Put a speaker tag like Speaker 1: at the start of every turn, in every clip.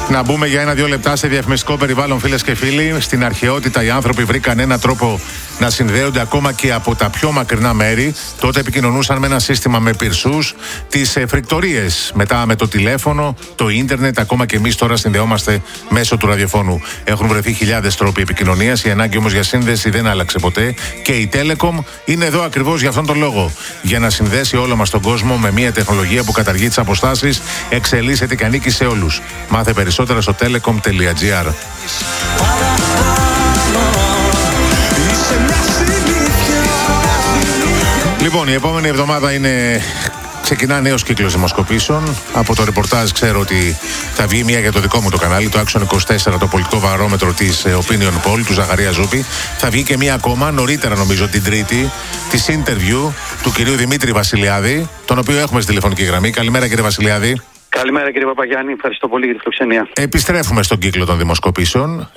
Speaker 1: Να μπούμε για 1-2 λεπτά σε διαφημιστικό περιβάλλον, φίλες και φίλοι. Στην αρχαιότητα οι άνθρωποι βρήκαν έναν τρόπο να συνδέονται ακόμα και από τα πιο μακρινά μέρη. Τότε επικοινωνούσαν με ένα σύστημα με πυρσούς, τις φρικτορίες. Μετά με το τηλέφωνο, το ίντερνετ, ακόμα και εμείς τώρα συνδεόμαστε μέσω του ραδιοφώνου. Έχουν βρεθεί χιλιάδες τρόποι επικοινωνίας. Η ανάγκη όμως για σύνδεση δεν άλλαξε ποτέ. Και η Telecom είναι εδώ ακριβώς για αυτόν τον λόγο. Για να συνδέσει όλο μας τον κόσμο με μια τεχνολογία που καταργεί τις αποστάσεις, εξελίσσεται και ανήκει σε όλους. Μάθε περισσότερα στο telecom.gr. Λοιπόν, η επόμενη εβδομάδα ξεκινά νέος κύκλος δημοσκοπήσεων. Από το ρεπορτάζ ξέρω ότι θα βγει μία για το δικό μου το κανάλι, το Action 24, το πολιτικό βαρόμετρο της Opinion Poll, του Ζαχαρία Ζούπη. Θα βγει και μία ακόμα, νωρίτερα νομίζω την Τρίτη, της interview του κυρίου Δημήτρη Βασιλιάδη, τον οποίο έχουμε στη τηλεφωνική γραμμή. Καλημέρα, κύριε Βασιλιάδη.
Speaker 2: Καλημέρα, κύριε Παπαγιάννη, ευχαριστώ πολύ για τη φιλοξενία.
Speaker 1: Επιστρέφουμε στον κύκλο των δημοσκοπήσεων.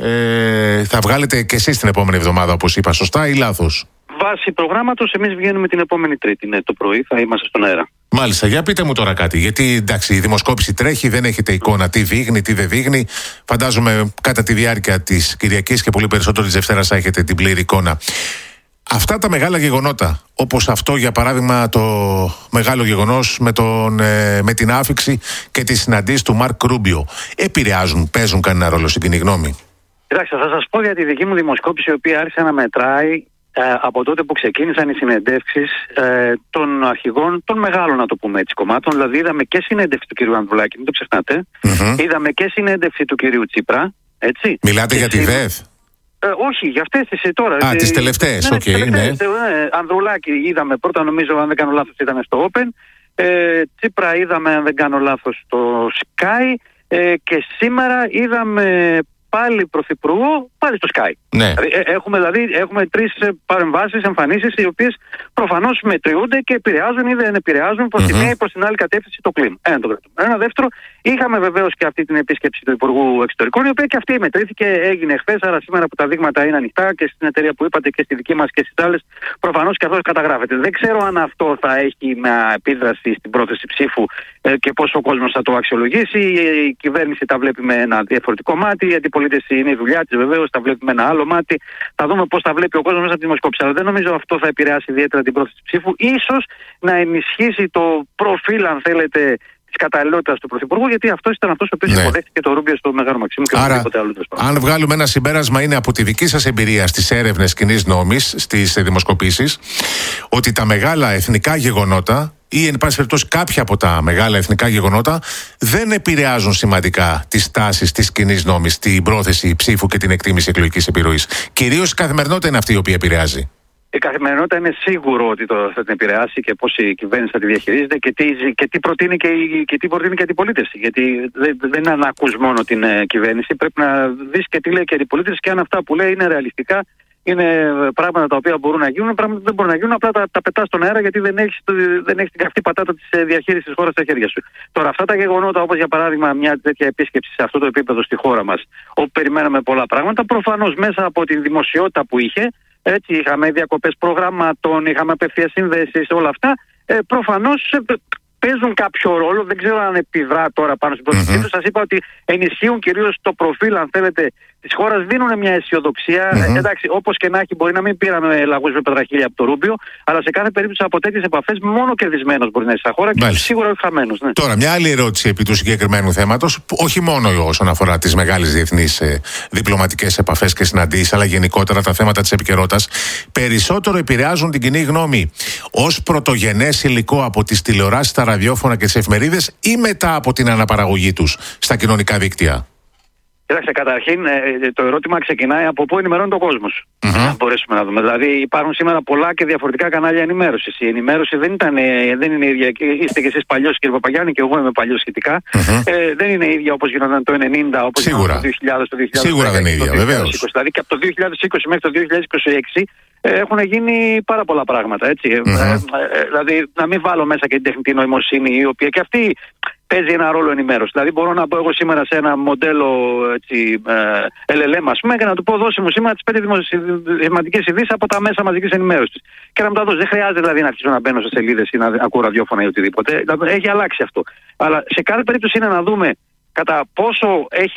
Speaker 1: Θα βγάλετε και εσείς την επόμενη εβδομάδα, όπως είπα, σωστά ή λάθος?
Speaker 2: Βάσει προγράμματος, εμείς βγαίνουμε την επόμενη Τρίτη. Ναι, το πρωί θα είμαστε στον αέρα.
Speaker 1: Μάλιστα, για πείτε μου τώρα κάτι. Γιατί εντάξει, η δημοσκόπηση τρέχει, δεν έχετε εικόνα τι δείχνει, τι δεν δείχνει. Φαντάζομαι κατά τη διάρκεια της Κυριακής και πολύ περισσότερο της Δευτέρας θα έχετε την πλήρη εικόνα. Αυτά τα μεγάλα γεγονότα, όπως αυτό για παράδειγμα το μεγάλο γεγονός με την άφιξη και τις συναντήσεις του Μαρκ Ρούμπιο, παίζουν κανένα ρόλο στην κοινή γνώμη?
Speaker 2: Κοιτάξτε, θα σας πω για τη δική μου δημοσκόπηση, η οποία άρχισε να μετράει από τότε που ξεκίνησαν οι συνεντεύξεις των αρχηγών των μεγάλων, να το πούμε έτσι, κομμάτων. Δηλαδή είδαμε και συνέντευξη του κυρίου Ανδρουλάκη, μην το ξεχνάτε. Είδαμε και συνέντευξη του κυρίου Τσίπρα. Έτσι.
Speaker 1: Μιλάτε για τη ΔΕΘ?
Speaker 2: Όχι, για αυτές τις τώρα.
Speaker 1: Τις τελευταίες, οκ. Ναι.
Speaker 2: Ανδρουλάκη είδαμε πρώτα, νομίζω, αν δεν κάνω λάθος, ήταν στο Open. Τσίπρα είδαμε, αν δεν κάνω λάθος, στο Sky. Και σήμερα είδαμε πάλι πρωθυπουργό, πάλι στο Sky. Ναι. Έχουμε τρεις παρεμβάσεις, εμφανίσεις, οι οποίες προφανώς μετριούνται και επηρεάζουν ή δεν επηρεάζουν προς τη μία ή προς την άλλη κατεύθυνση το κλίμα. Ένα δεύτερο, είχαμε βεβαίως και αυτή την επίσκεψη του Υπουργού Εξωτερικών, η οποία και αυτή μετρήθηκε, έγινε χθες. Άρα σήμερα που τα δείγματα είναι ανοιχτά και στην εταιρεία που είπατε και στη δική μας και στις άλλες, προφανώς και αυτό καταγράφεται. Δεν ξέρω αν αυτό θα έχει μια επίδραση στην πρόθεση ψήφου και πώς ο κόσμος θα το αξιολογήσει. Η κυβέρνηση τα βλέπει με ένα διαφορετικό μάτι, η αντιπολίτευση είναι η δουλειά της βεβαίως, τα βλέπει με ένα άλλο μάτι. Θα δούμε πώς τα βλέπει ο κόσμος μέσα από τη δημοσκόπηση. Αλλά δεν νομίζω αυτό θα επηρεάσει ιδιαίτερα την πρόθεση ψήφου. Ίσως να ενισχύσει το προφίλ, αν θέλετε, της καταλληλότητας του Πρωθυπουργού, γιατί αυτός ήταν αυτός ο οποίος υποδέχτηκε το Ρούμπιο στο Μεγάλο Μαξίμου και οτιδήποτε άλλο.
Speaker 1: Αν βγάλουμε ένα συμπέρασμα, είναι από τη δική σας εμπειρία στις έρευνες κοινής νόμης, στις δημοσκοπήσεις, ότι τα μεγάλα εθνικά γεγονότα, ή εν πάση περιπτώσει κάποια από τα μεγάλα εθνικά γεγονότα, δεν επηρεάζουν σημαντικά τις τάσεις της κοινής νόμης, την πρόθεση ψήφου και την εκτίμηση εκλογικής επιρροής. Κυρίως η καθημερινότητα είναι αυτή η οποία επηρεάζει.
Speaker 2: Η καθημερινότητα είναι σίγουρο ότι θα την επηρεάσει και πώς η κυβέρνηση θα τη διαχειρίζεται και τι προτείνει και η αντιπολίτευση. Γιατί δεν είναι να ακούς μόνο την κυβέρνηση, πρέπει να δεις και τι λέει και η αντιπολίτευση και αν αυτά που λέει είναι ρεαλιστικά. Είναι πράγματα τα οποία μπορούν να γίνουν, πράγματα που δεν μπορούν να γίνουν, απλά τα πετάς στον αέρα γιατί δεν έχεις την καυτή πατάτα της διαχείρισης της χώρας στα χέρια σου. Τώρα, αυτά τα γεγονότα, όπως για παράδειγμα μια τέτοια επίσκεψη σε αυτό το επίπεδο στη χώρα μας, όπου περιμέναμε πολλά πράγματα, προφανώς μέσα από τη δημοσιότητα που είχε, έτσι, είχαμε διακοπές προγραμμάτων, είχαμε απευθείας συνδέσεις, όλα αυτά, προφανώς παίζουν κάποιο ρόλο. Δεν ξέρω αν επιδρά τώρα πάνω στην προσοχή του. Σας είπα ότι ενισχύουν κυρίως το προφίλ, αν θέλετε, της χώρας, δίνουν μια αισιοδοξία. Εντάξει, όπως και να έχει, μπορεί να μην πήραμε λαγούς με πετραχίλια από το Ρούμπιο, αλλά σε κάθε περίπτωση από τέτοιες επαφές μόνο κερδισμένος μπορεί να είναι στα χώρα και σίγουρα όχι χαμένος. Ναι.
Speaker 1: Τώρα, μια άλλη ερώτηση επί του συγκεκριμένου θέματος, όχι μόνο όσον αφορά τις μεγάλες διεθνείς διπλωματικές επαφές και συναντήσεις, αλλά γενικότερα τα θέματα της επικαιρότητας, περισσότερο επηρεάζουν την κοινή γνώμη ως πρωτογενές υλικό από τις τηλεοράσεις, τα ραδιόφωνα και τις εφημερίδες ή μετά από την αναπαραγωγή τους στα κοινωνικά δίκτυα?
Speaker 2: Κοιτάξτε, καταρχήν το ερώτημα ξεκινάει από πού ενημερώνει ο κόσμος. Να μπορέσουμε να δούμε. Δηλαδή, υπάρχουν σήμερα πολλά και διαφορετικά κανάλια ενημέρωσης. Η ενημέρωση δεν είναι ίδια. Είστε και εσείς παλιός, κύριε Παπαγιάννη, και εγώ είμαι παλιός σχετικά. Δεν είναι ίδια όπως γινόταν το 1990, όπως γινόταν το 2000, το 2010.
Speaker 1: Σίγουρα δεν είναι ίδια, βεβαίως.
Speaker 2: Δηλαδή, και από το 2020 μέχρι το 2026 έχουν γίνει πάρα πολλά πράγματα. Έτσι. Δηλαδή, να μην βάλω μέσα και την τεχνητή νοημοσύνη, η οποία και αυτή παίζει ένα ρόλο ενημέρωση. Δηλαδή, μπορώ να μπω εγώ σήμερα σε ένα μοντέλο LLM, ας πούμε, και να του πω: δώσε μου σήμερα τις 5 σημαντικές ειδήσεις από τα μέσα μαζικής ενημέρωσης. Και να μου τα δώσει. Δεν χρειάζεται δηλαδή να αρχίσω να μπαίνω σε σελίδες ή να ακούω ραδιόφωνα ή οτιδήποτε. Έχει αλλάξει αυτό. Αλλά σε κάθε περίπτωση είναι να δούμε κατά πόσο έχει